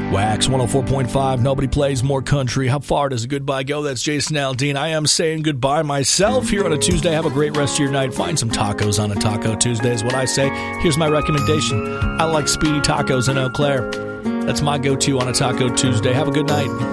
Wax 104.5. Nobody plays more country. How far does a goodbye go? That's Jason Aldean. I am saying goodbye myself here on a Tuesday. Have a great rest of your night. Find some tacos on a Taco Tuesday is what I say. Here's my recommendation. I like Speedy Tacos in Eau Claire. That's my go-to on a Taco Tuesday. Have a good night.